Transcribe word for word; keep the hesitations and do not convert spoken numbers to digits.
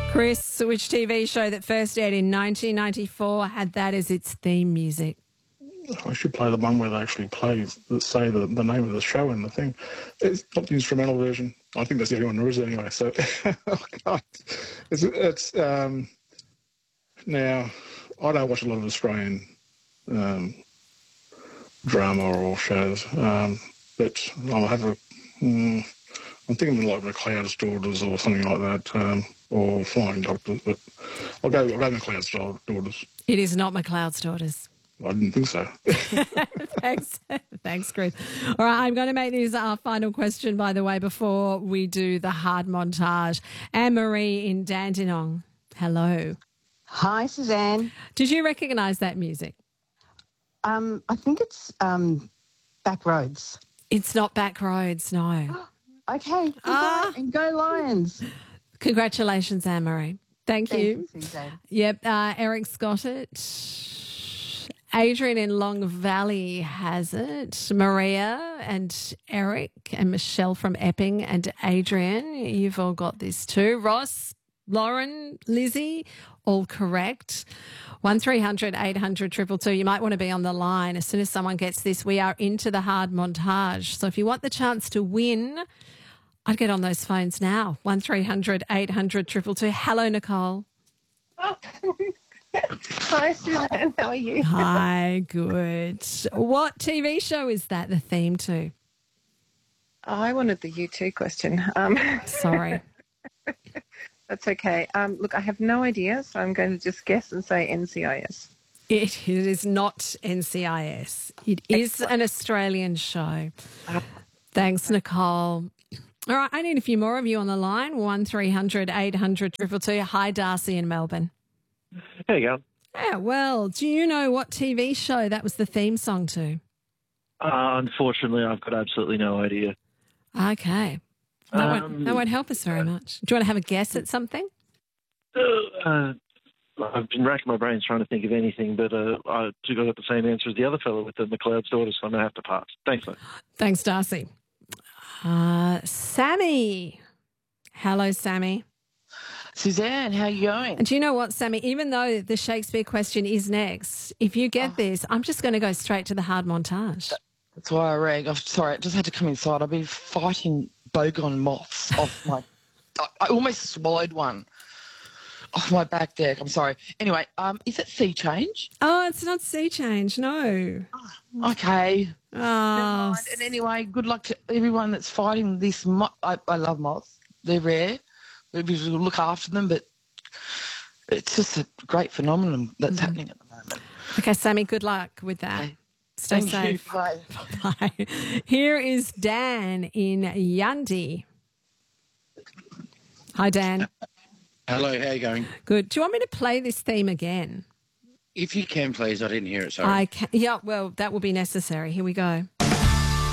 Chris, which T V show that first aired in nineteen ninety-four had that as its theme music? I should play the one where they actually play, say the, the name of the show and the thing. It's not the instrumental version. I think that's the only one there is anyway. So, oh God. It's, it's um, now, I don't watch a lot of Australian um, drama or shows, um, but I'll have a, mm, I'm thinking like McLeod's Daughters or something like that, um, or Flying Doctors, but I'll go, I'll go McLeod's Daughters. It is not McLeod's Daughters. I didn't think so. Thanks. Thanks, Chris. All right, I'm going to make this our final question, by the way, before we do the hard montage. Anne-Marie in Dandenong. Hello. Hi, Suzanne. Did you recognise that music? Um, I think it's um, Back Roads. It's not Back Roads, no. Okay. Ah. And go Lions. Congratulations, Anne-Marie. Thank, Thank you. you, Suzanne. Yep, uh, Eric's got it. Adrian in Long Valley has it. Maria and Eric and Michelle from Epping and Adrian, you've all got this too. Ross, Lauren, Lizzie, all correct. one three hundred eight hundred two two two. You might want to be on the line as soon as someone gets this. We are into the hard montage. So if you want the chance to win, I'd get on those phones now. one three hundred eight hundred two two two. Hello, Nicole. Oh. Hi, Suzanne. How are you? Hi, good. What T V show is that the theme to? I wanted the U two question. Um, Sorry. That's okay. Um, look, I have no idea, so I'm going to just guess and say N C I S. It, it is not N C I S. It is an Australian show. Thanks, Nicole. All right, I need a few more of you on the line. one three hundred eight hundred two two two. Hi, Darcy in Melbourne. There you go. Yeah, well, do you know what T V show that was the theme song to? Uh, unfortunately, I've got absolutely no idea. Okay. That, Um, won't, that won't help us very much. Do you want to have a guess at something? Uh, I've been racking my brains trying to think of anything, but uh, I think I got the same answer as the other fellow with the McLeod's Daughters, so I'm going to have to pass. Thanks, mate. Thanks, Darcy. Uh, Sammy. Hello, Sammy. Suzanne, how are you going? And do you know what, Sammy? Even though the Shakespeare question is next, if you get Oh. this, I'm just going to go straight to the hard montage. That's why I rang. I'm sorry, I just had to come inside. I've been fighting bogon moths off my... I, I almost swallowed one off my back deck. I'm sorry. Anyway, um, is it Sea Change? Oh, it's not Sea Change, no. Okay. Oh, Never mind. And anyway, good luck to everyone that's fighting this. Mo- I, I love moths. They're rare. We look after them, but it's just a great phenomenon that's mm. happening at the moment. Okay, Sammy, good luck with that. Okay. Stay Thank safe. You. Bye. Bye. Here is Dan in Yundi. Hi, Dan. Hello, how are you going? Good. Do you want me to play this theme again? If you can, please. I didn't hear it, sorry. I can. Yeah, well, that will be necessary. Here we go.